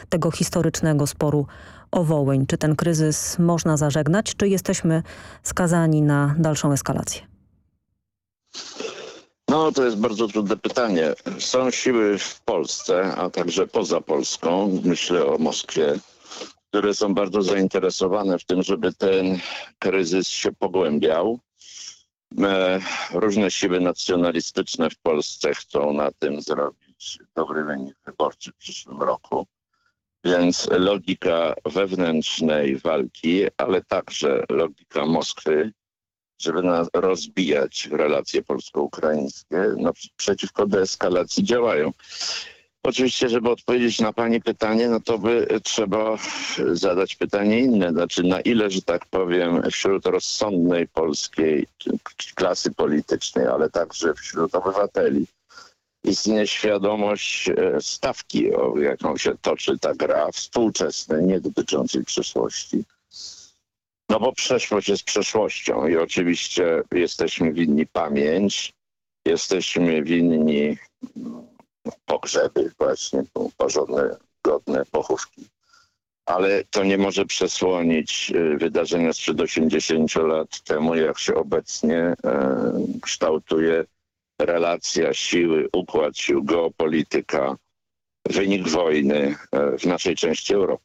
tego historycznego sporu o Wołyń? Czy ten kryzys można zażegnać, czy jesteśmy skazani na dalszą eskalację? No, to jest bardzo trudne pytanie. Są siły w Polsce, a także poza Polską, myślę o Moskwie, które są bardzo zainteresowane w tym, żeby ten kryzys się pogłębiał. Różne siły nacjonalistyczne w Polsce chcą na tym zrobić dobry wynik wyborczy w przyszłym roku. Więc logika wewnętrznej walki, ale także logika Moskwy, żeby rozbijać relacje polsko-ukraińskie, no, przeciwko deeskalacji działają. Oczywiście, żeby odpowiedzieć na pani pytanie, no to by trzeba zadać pytanie inne. Znaczy, na ile, że tak powiem, wśród rozsądnej polskiej klasy politycznej, ale także wśród obywateli istnieje świadomość stawki, o jaką się toczy ta gra współczesnej, nie dotyczącej przyszłości. No bo przeszłość jest przeszłością i oczywiście jesteśmy winni pamięć, jesteśmy winni pogrzeby właśnie, porządne, godne pochówki. Ale to nie może przesłonić wydarzenia sprzed 80 lat temu, jak się obecnie kształtuje relacja siły, układ sił, geopolityka, wynik wojny w naszej części Europy.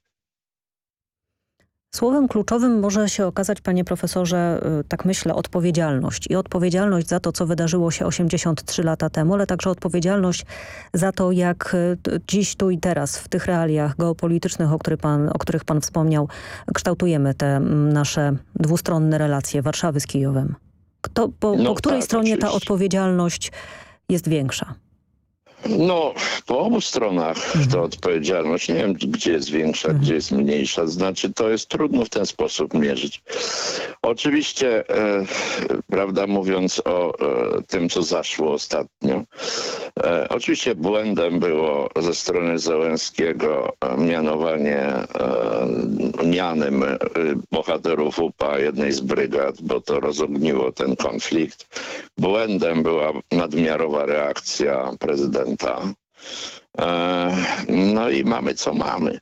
Słowem kluczowym może się okazać, panie profesorze, tak myślę, odpowiedzialność. I odpowiedzialność za to, co wydarzyło się 83 lata temu, ale także odpowiedzialność za to, jak dziś, tu i teraz, w tych realiach geopolitycznych, o których pan wspomniał, kształtujemy te nasze dwustronne relacje Warszawy z Kijowem. Po której tak, stronie oczywiście ta odpowiedzialność jest większa? No, po obu stronach to odpowiedzialność. Nie wiem, gdzie jest większa, gdzie jest mniejsza. Znaczy, to jest trudno w ten sposób mierzyć. Oczywiście, prawda, mówiąc o tym, co zaszło ostatnio, oczywiście błędem było ze strony Zełenskiego mianowanie mianem bohaterów UPA jednej z brygad, bo to rozogniło ten konflikt. Błędem była nadmiarowa reakcja prezydenta. No i mamy co mamy.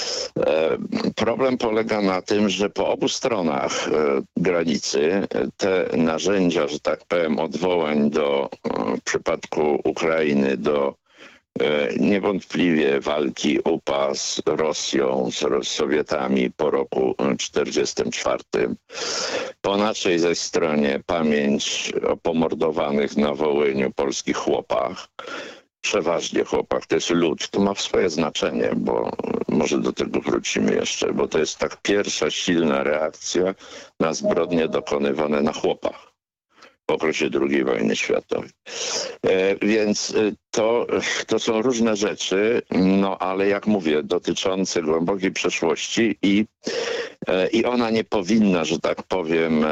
Problem polega na tym, że po obu stronach granicy te narzędzia, że tak powiem, odwołań w przypadku Ukrainy do niewątpliwie walki UPA z Rosją, z Sowietami po roku 1944. Po naszej zaś stronie pamięć o pomordowanych na Wołyniu polskich chłopach. Przeważnie chłopak, to jest lud, to ma swoje znaczenie, bo może do tego wrócimy jeszcze, bo to jest tak pierwsza silna reakcja na zbrodnie dokonywane na chłopach w okresie II wojny światowej. Więc to są różne rzeczy, no ale jak mówię, dotyczące głębokiej przeszłości i ona nie powinna, że tak powiem,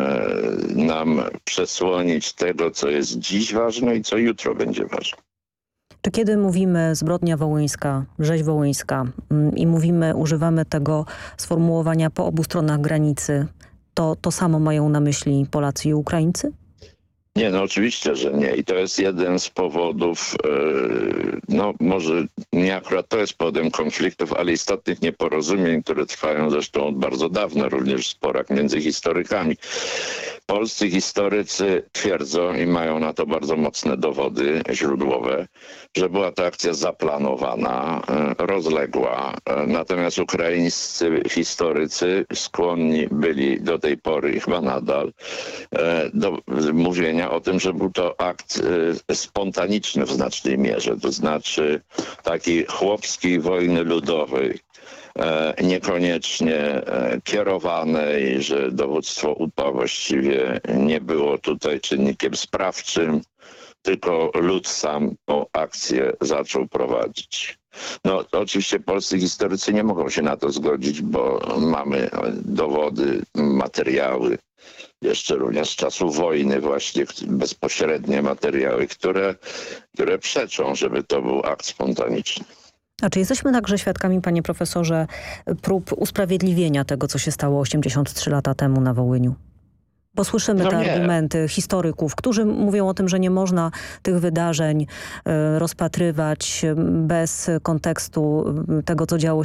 nam przesłonić tego, co jest dziś ważne i co jutro będzie ważne. Czy kiedy mówimy zbrodnia wołyńska, rzeź wołyńska i używamy tego sformułowania po obu stronach granicy, to samo mają na myśli Polacy i Ukraińcy? Nie, no oczywiście, że nie. I to jest jeden z powodów, no może nie akurat to jest powodem konfliktów, ale istotnych nieporozumień, które trwają zresztą od bardzo dawna, również w sporach między historykami. Polscy historycy twierdzą i mają na to bardzo mocne dowody źródłowe, że była to akcja zaplanowana, rozległa. Natomiast ukraińscy historycy skłonni byli do tej pory i chyba nadal do mówienia o tym, że był to akt spontaniczny w znacznej mierze, to znaczy takiej chłopskiej wojny ludowej, niekoniecznie kierowanej, że dowództwo UPA właściwie nie było tutaj czynnikiem sprawczym, tylko lud sam tą akcję zaczął prowadzić. No oczywiście polscy historycy nie mogą się na to zgodzić, bo mamy dowody, materiały, jeszcze również z czasu wojny właśnie bezpośrednie materiały, które przeczą, żeby to był akt spontaniczny. A czy jesteśmy także świadkami, panie profesorze, prób usprawiedliwienia tego, co się stało 83 lata temu na Wołyniu? Bo słyszymy te argumenty historyków, którzy mówią o tym, że nie można tych wydarzeń rozpatrywać bez kontekstu tego, co działo